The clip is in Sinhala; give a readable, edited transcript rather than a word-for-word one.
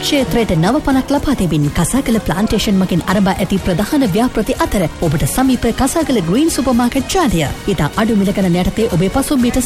ක්ෂේත්‍රයට නව පනක් ලබා දෙමින් කසාගල ප්ලාන්ටේෂන් මගින් අරඹා ඇති ප්‍රධාන ව්‍යාපෘති අතර ඔබට සමීප කසාගල ග්‍රීන් සුපර් මාකට් ජාලය. ඉතා අඩු මිල ගණන් යටතේ ඔබේ පසුම්බියට